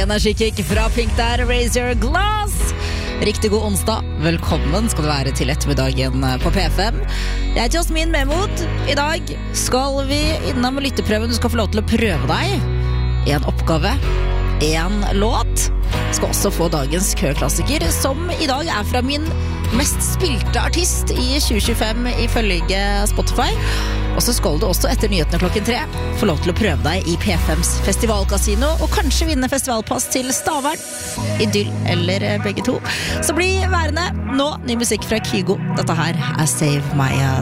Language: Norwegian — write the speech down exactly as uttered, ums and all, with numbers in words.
Energikick fra Pink der, Raise Your Glass. Riktig god onsdag, velkommen skal du være til ettermiddagen på P fem. Jeg heter Jasmin Memod. I dag skal vi innom lytteprøven. Du skal få lov til å prøve deg en oppgave, en låt. Du skal også få dagens køklassiker, som i dag er fra min mest spilte artist i tjue tjuefem ifølge Spotify. Og så skal du også etter nyhetene klokken tre få lov til å prøve deg i P fems festivalkasino og kanskje vinne festivalpass til Stavern, Idyll eller begge to. Så bli værende. Nå ny musikk fra Kygo. Dette her er Save My